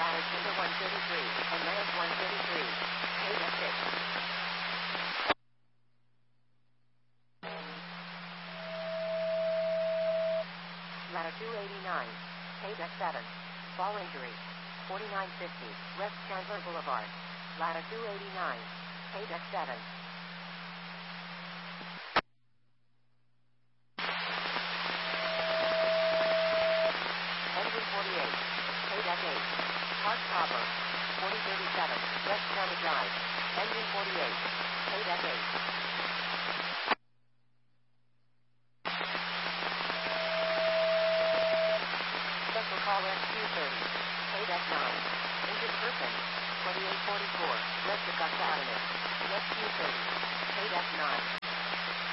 Ladder Timber 133, and Land 133. Paid at 6. Ladder 289. Paid at 7. Fall injury. 4950, West Chandler Boulevard. Ladder 289. Paid at 7. Engine 48. Paid at 8. Park Copper. 4037, West County Drive. Engine 48. Paid at 8.